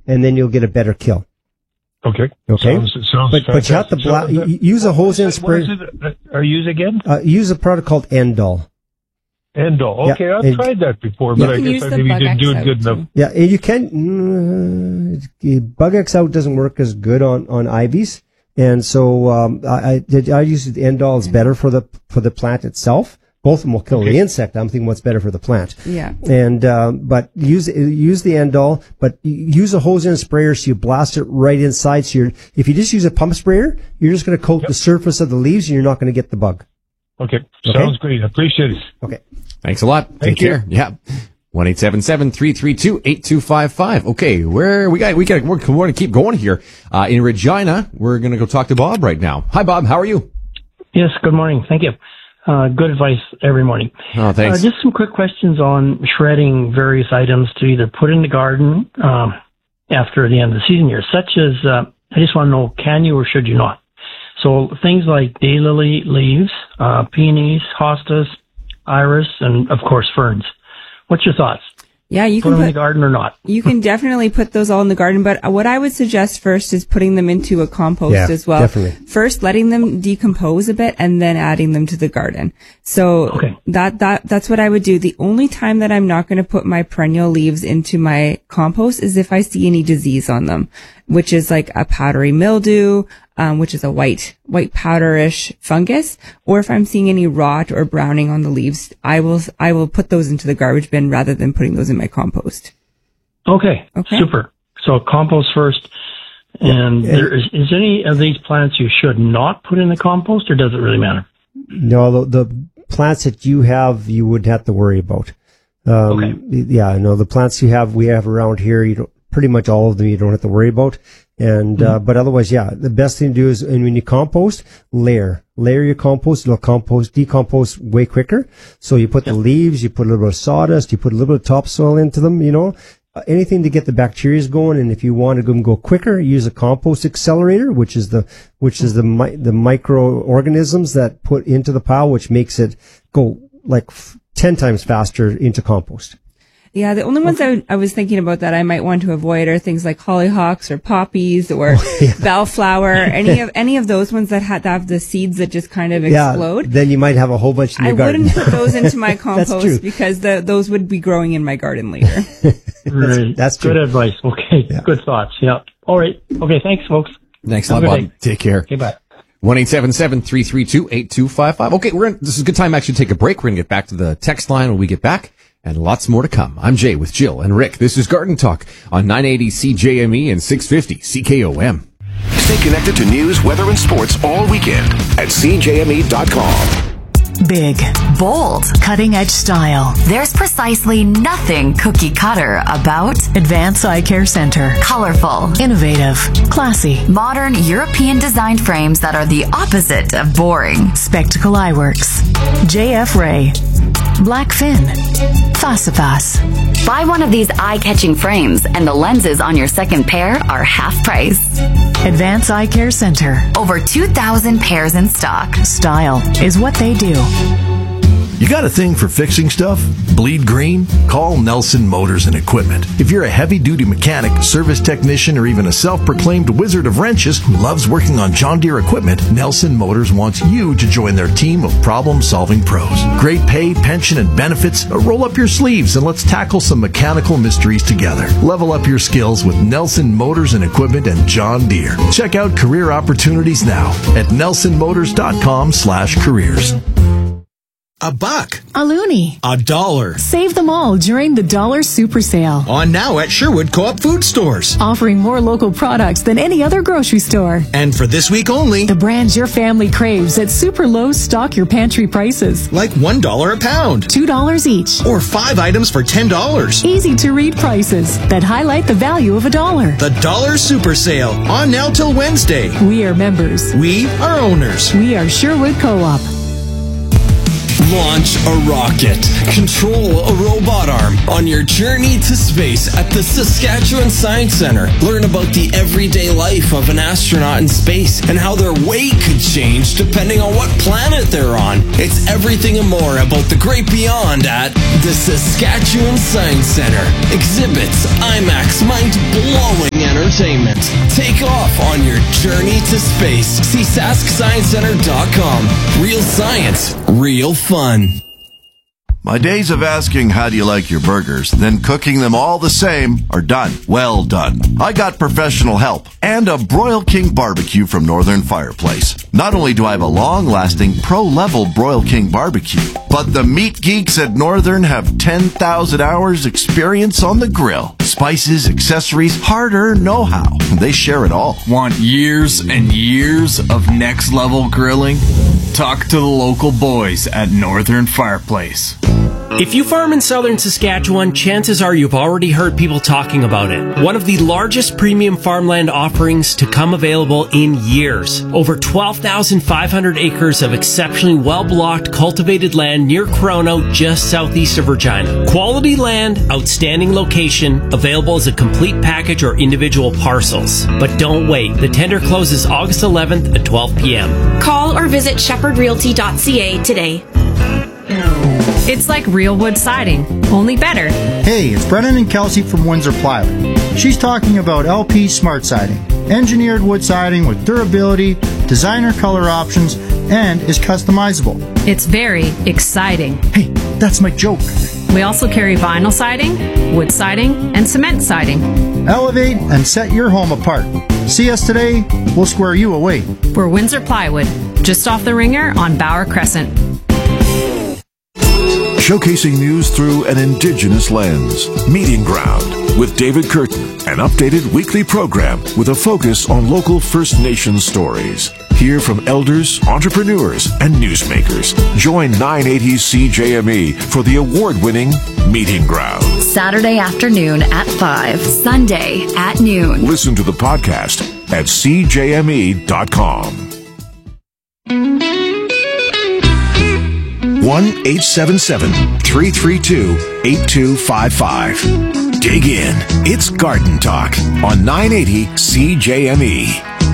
and then you'll get a better kill. Okay. Sounds but you have to use a hose and spray. Or use again? Use a product called Endol. Endol. Okay, I've tried that before, but I guess I maybe didn't do it good enough. Yeah, you can. Bug X Out doesn't work as good on ivies, and so I use the Endol. It's better for the plant itself. Both of them will kill the insect. I'm thinking what's better for the plant. Yeah. And but use the Endol, but use a hose and sprayer so you blast it right inside. So if you just use a pump sprayer, you're just going to coat the surface of the leaves, and you're not going to get the bug. Okay. Sounds great. I appreciate it. Okay. Thanks a lot. Take care. Yeah. 1-877-332-8255. Okay, we want to keep going here. In Regina, we're going to go talk to Bob right now. Hi, Bob. How are you? Yes. Good morning. Thank you. Good advice every morning. Oh, thanks. Just some quick questions on shredding various items to either put in the garden after the end of the season here, such as, I just want to know, can you or should you not? So things like daylily leaves, peonies, hostas, iris, and, of course, ferns. What's your thoughts? Yeah, you can put them in the garden or not. You can definitely put those all in the garden, but what I would suggest first is putting them into a compost as well. Definitely. First, letting them decompose a bit and then adding them to the garden. So that's what I would do. The only time that I'm not going to put my perennial leaves into my compost is if I see any disease on them, which is like a powdery mildew, which is a white powderish fungus, or if I'm seeing any rot or browning on the leaves, I will put those into the garbage bin rather than putting those in my compost. Okay. Super. So compost first. And is any of these plants you should not put in the compost, or does it really matter? No, the plants that you have, you wouldn't have to worry about. Yeah, no, the plants we have around here, pretty much all of them you don't have to worry about. And, but otherwise, yeah, the best thing to do is, and when you compost, layer your compost. It'll decompose way quicker. So you put the leaves, you put a little bit of sawdust, you put a little bit of topsoil into them, anything to get the bacteria going. And if you want to go quicker, use a compost accelerator, which is the microorganisms that put into the pile, which makes it go like 10 times faster into compost. Yeah, the only ones I was thinking about that I might want to avoid are things like hollyhocks or poppies or bellflower, any of those ones that have the seeds that just kind of explode. Then you might have a whole bunch in your garden. I wouldn't put those into my compost because those would be growing in my garden later. That's true. Good advice. Okay, good thoughts. Yeah. All right. Okay, thanks, folks. Thanks a lot, Bob. Take care. Okay, bye. 1-877-332-8255. Okay, this is a good time actually to take a break. We're going to get back to the text line when we get back. And lots more to come. I'm Jay with Jill and Rick. This is Garden Talk on 980 CJME and 650 CKOM. Stay connected to news, weather, and sports all weekend at CJME.com. Big, bold, cutting-edge style. There's precisely nothing cookie-cutter about Advance Eye Care Center. Colorful, innovative, classy, modern European-designed frames that are the opposite of boring. Spectacle Eyeworks, JF Ray, Blackfin, Facipas. Buy one of these eye-catching frames and the lenses on your second pair are half price. Advance Eye Care Center. Over 2,000 pairs in stock. Style is what they do. You got a thing for fixing stuff? Bleed green? Call Nelson Motors and Equipment. If you're a heavy-duty mechanic, service technician, or even a self-proclaimed wizard of wrenches who loves working on John Deere equipment, Nelson Motors wants you to join their team of problem-solving pros. Great pay, pension, and benefits? Roll up your sleeves and let's tackle some mechanical mysteries together. Level up your skills with Nelson Motors and Equipment and John Deere. Check out career opportunities now at nelsonmotors.com/careers. $1, a loonie, $1. Save them all during the Dollar Super Sale. On now at Sherwood Co-op Food Stores. Offering more local products than any other grocery store. And for this week only, the brands your family craves at super low stock your pantry prices. Like $1 a pound. $2 each. Or 5 items for $10. Easy to read prices that highlight the value of $1. The Dollar Super Sale. On now till Wednesday. We are members. We are owners. We are Sherwood Co-op. Launch a rocket. Control a robot arm on your journey to space at the Saskatchewan Science Centre. Learn about the everyday life of an astronaut in space and how their weight could change depending on what planet they're on. It's everything and more about the great beyond at the Saskatchewan Science Centre. Exhibits, IMAX, mind-blowing entertainment. Take off on your journey to space. See SaskScienceCenter.com. Real science, real fun. My days of asking how do you like your burgers, then cooking them all the same are done. Well done. I got professional help and a Broil King barbecue from Northern Fireplace. Not only do I have a long-lasting pro-level Broil King barbecue, but the meat geeks at Northern have 10,000 hours experience on the grill. Spices, accessories, hard-earned know-how. They share it all. Want years and years of next-level grilling? Talk to the local boys at Northern Fireplace. If you farm in southern Saskatchewan, chances are you've already heard people talking about it. One of the largest premium farmland offerings to come available in years. Over 12,500 acres of exceptionally well-blocked, cultivated land near Corona, just southeast of Regina. Quality land, outstanding location, available as a complete package or individual parcels. But don't wait. The tender closes August 11th at 12 p.m. Call or visit shepherdrealty.ca today. It's like real wood siding, only better. Hey, it's Brennan and Kelsey from Windsor Plywood. She's talking about LP Smart Siding. Engineered wood siding with durability, designer color options, and is customizable. It's very exciting. Hey, that's my joke. We also carry vinyl siding, wood siding, and cement siding. Elevate and set your home apart. See us today, we'll square you away. We're Windsor Plywood, just off the Ringer on Bauer Crescent. Showcasing news through an Indigenous lens. Meeting Ground with David Curtin, an updated weekly program with a focus on local First Nations stories. Hear from elders, entrepreneurs, and newsmakers. Join 980 CJME for the award-winning Meeting Ground. Saturday afternoon at 5, Sunday at noon. Listen to the podcast at cjme.com. 1-877-332-8255. Dig in. It's Garden Talk on 980 CJME.